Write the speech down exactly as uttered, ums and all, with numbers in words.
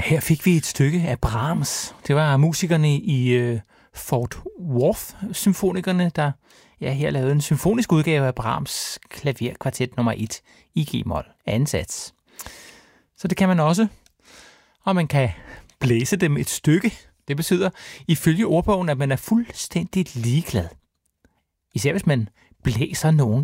Her fik vi et stykke af Brahms. Det var musikerne i øh, Fort Worth-symfonikerne, der ja, her lavede en symfonisk udgave af Brahms klaverkvartet nummer et i G-mol, anden sats. Så det kan man også, og man kan blæse dem et stykke. Det betyder ifølge ordbogen, at man er fuldstændig ligeglad. Især hvis man blæser nogen